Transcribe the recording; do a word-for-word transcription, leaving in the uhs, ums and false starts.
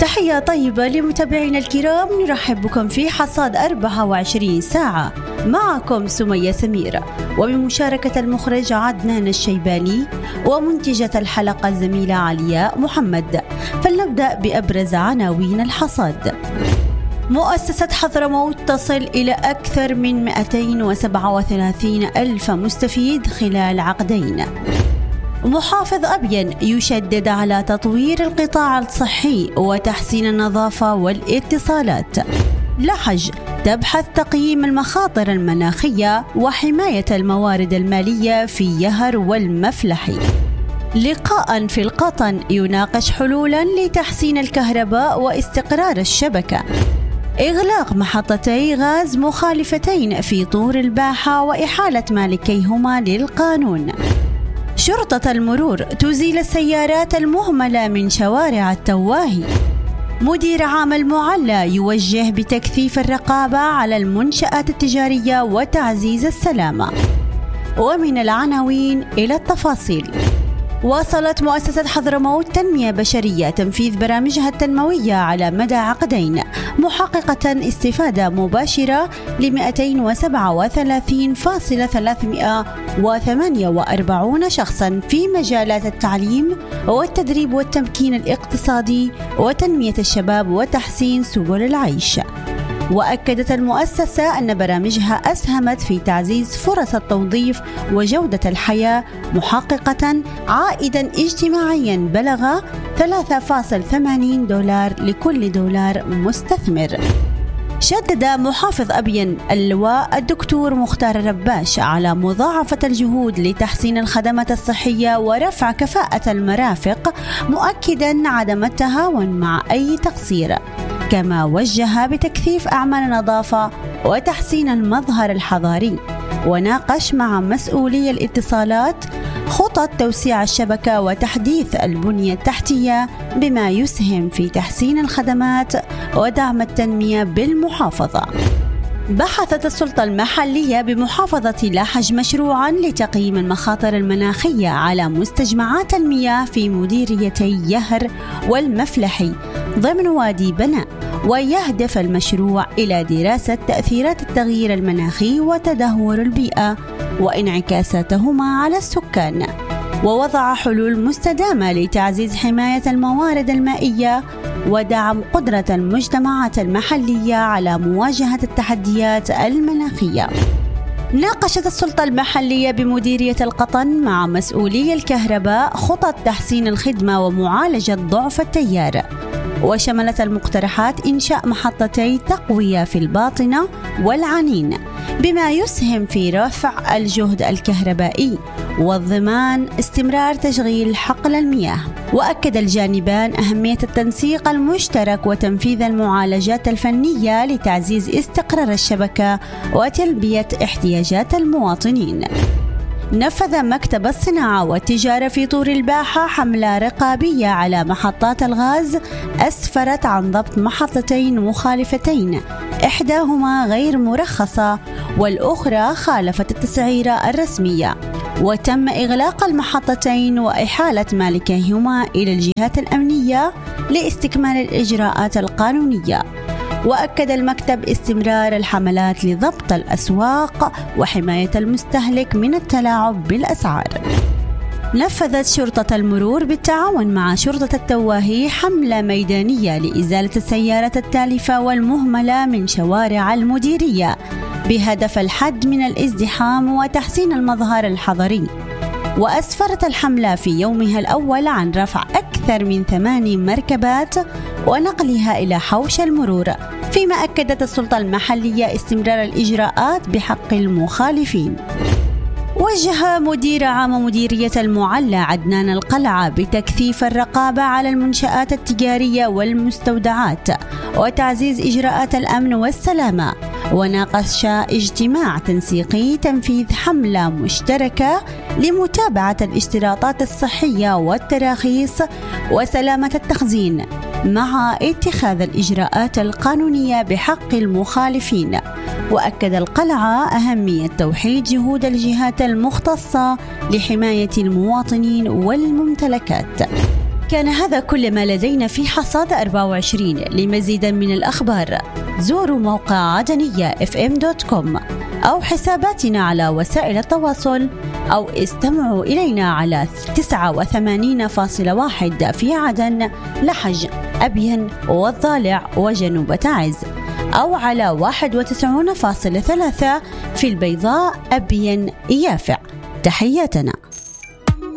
تحية طيبة لمتابعينا الكرام، نرحب بكم في حصاد أربعة وعشرين ساعة. معكم سمية سميرة، وبمشاركة المخرج عدنان الشيباني، ومنتجة الحلقة الزميلة علياء محمد. فلنبدأ بأبرز عناوين الحصاد. مؤسسة حضرموت تصل إلى أكثر من مئتين وسبعة وثلاثين ألف مستفيد خلال عقدين. محافظ أبين يشدد على تطوير القطاع الصحي وتحسين النظافة والاتصالات. لحج تبحث تقييم المخاطر المناخية وحماية الموارد المالية في يهر والمفلحي. لقاء في القطن يناقش حلولا لتحسين الكهرباء واستقرار الشبكة. إغلاق محطتي غاز مخالفتين في طور الباحة وإحالة مالكيهما للقانون. شرطة المرور تزيل السيارات المهملة من شوارع التواهي. مدير عام المعلى يوجه بتكثيف الرقابة على المنشآت التجارية وتعزيز السلامة. ومن العناوين إلى التفاصيل. واصلت مؤسسة حضرموت تنمية بشرية تنفيذ برامجها التنموية على مدى عقدين، محققة استفادة مباشرة ل مئتين وسبعة وثلاثين فاصلة ثلاثمئة وثمانية وأربعين شخصا في مجالات التعليم والتدريب والتمكين الاقتصادي وتنمية الشباب وتحسين سبل العيش. وأكدت المؤسسة أن برامجها أسهمت في تعزيز فرص التوظيف وجودة الحياة، محققة عائدا اجتماعيا بلغ ثلاثة فاصلة ثمانين دولار لكل دولار مستثمر. شدد محافظ أبين اللواء الدكتور مختار رباش على مضاعفة الجهود لتحسين الخدمات الصحية ورفع كفاءة المرافق، مؤكدا عدم التهاون مع أي تقصير. كما وجه بتكثيف أعمال النظافة وتحسين المظهر الحضاري. وناقش مع مسؤولي الاتصالات خطط توسيع الشبكة وتحديث البنية التحتية بما يسهم في تحسين الخدمات ودعم التنمية بالمحافظة. بحثت السلطة المحلية بمحافظة لاحج مشروعا لتقييم المخاطر المناخية على مستجمعات المياه في مديريتي يهر والمفلحي ضمن وادي بناء، ويهدف المشروع إلى دراسة تأثيرات التغيير المناخي وتدهور البيئة وانعكاساتهما على السكان، ووضع حلول مستدامة لتعزيز حماية الموارد المائية ودعم قدرة المجتمعات المحلية على مواجهة التحديات المناخية. ناقشت السلطة المحلية بمديرية القطن مع مسؤولي الكهرباء خطط تحسين الخدمة ومعالجة ضعف التيار، وشملت المقترحات إنشاء محطتي تقوية في الباطنة والعنين بما يسهم في رفع الجهد الكهربائي والضمان استمرار تشغيل حقل المياه. وأكد الجانبان أهمية التنسيق المشترك وتنفيذ المعالجات الفنية لتعزيز استقرار الشبكة وتلبية احتياجات المواطنين. نفذ مكتب الصناعة والتجارة في طور الباحة حملة رقابية على محطات الغاز أسفرت عن ضبط محطتين مخالفتين، إحداهما غير مرخصة والأخرى خالفت التسعيرة الرسمية، وتم إغلاق المحطتين وإحالة مالكيهما إلى الجهات الأمنية لاستكمال الإجراءات القانونية. وأكد المكتب استمرار الحملات لضبط الأسواق وحماية المستهلك من التلاعب بالأسعار. نفذت شرطة المرور بالتعاون مع شرطة التواهي حملة ميدانية لإزالة السيارات التالفة والمهملة من شوارع المديرية بهدف الحد من الازدحام وتحسين المظهر الحضري. وأسفرت الحملة في يومها الأول عن رفع أكثر من ثماني مركبات ونقلها إلى حوش المرور، فيما أكدت السلطة المحلية استمرار الإجراءات بحق المخالفين. وجه مدير عام مديرية المعلى عدنان القلعة بتكثيف الرقابة على المنشآت التجارية والمستودعات وتعزيز إجراءات الأمن والسلامة، وناقش اجتماع تنسيقي تنفيذ حملة مشتركة لمتابعة الاشتراطات الصحية والتراخيص وسلامة التخزين مع اتخاذ الإجراءات القانونية بحق المخالفين. وأكد القلعة أهمية توحيد جهود الجهات المختصة لحماية المواطنين والممتلكات. كان هذا كل ما لدينا في حصاد أربعة وعشرين. لمزيد من الأخبار زوروا موقع عدنية إف إم دوت كوم أو حساباتنا على وسائل التواصل، أو استمعوا إلينا على تسعة وثمانين فاصلة واحد في عدن، لحج، أبين والضالع وجنوب تعز، أو على واحد وتسعين فاصلة ثلاثة في البيضاء، أبين، يافع. تحياتنا.